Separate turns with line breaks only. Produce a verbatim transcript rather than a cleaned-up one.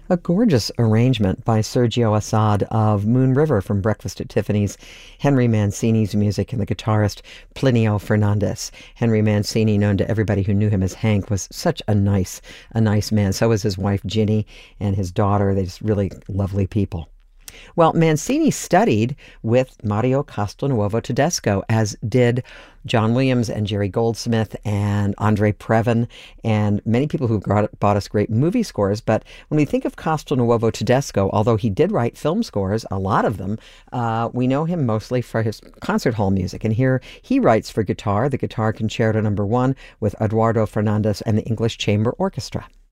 A gorgeous arrangement by Sergio Assad of Moon River from Breakfast at Tiffany's, Henry Mancini's music, and the guitarist Plinio Fernandez. Henry Mancini, known to everybody who knew him as Hank, was such a nice, a nice man. So was his wife Ginny and his daughter. They're just really lovely people. Well, Mancini studied with Mario Castelnuovo Tedesco, as did John Williams and Jerry Goldsmith and Andre Previn and many people who brought, bought us great movie scores. But when we think of Castelnuovo Tedesco, although he did write film scores, a lot of them, uh, we know him mostly for his concert hall music. And here he writes for guitar, the Guitar Concerto Number One with Eduardo Fernandez and the English Chamber Orchestra.